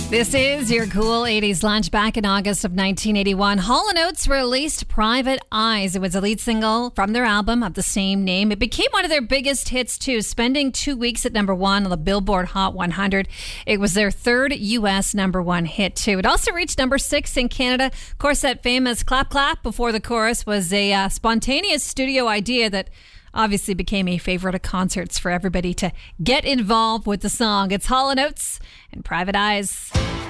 This is your cool 80s lunch. Back in August of 1981, Hall & Oates released Private Eyes. It was a lead single from their album of the same name. It became one of their biggest hits, too, spending 2 weeks at number one on the Billboard Hot 100. It was their third U.S. number one hit, too. It also reached number 6 in Canada. Of course, that famous clap, clap before the chorus was a spontaneous studio idea that obviously became a favorite of concerts for everybody to get involved with the song. It's Hall & Oates and Private Eyes.